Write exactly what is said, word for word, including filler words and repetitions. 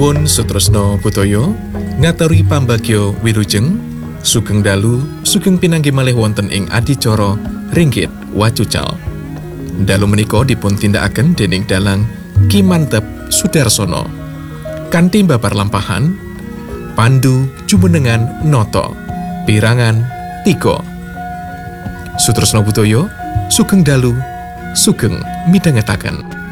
Nuwun Sutresna Budaya ngaturi pambagya wilujeng sugeng dalu sugeng pinanggih malih wonten ing adicara Ringgit Wacucal. Dalu menika dipun tindakaken dening dalang Ki Mantep Sudarsono kanthi babar lampahan Pandu Jumenengan Noto Pirangan tiga. Sutresna Budaya sugeng dalu sugeng midhangetaken.